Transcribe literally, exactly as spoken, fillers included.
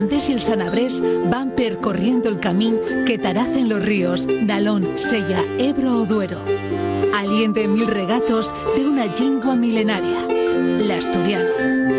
Antes y el Sanabrés van percorriendo el camino que taracen los ríos Nalón, Sella, Ebro o Duero. Aliente mil regatos de una lengua milenaria, l'asturiano.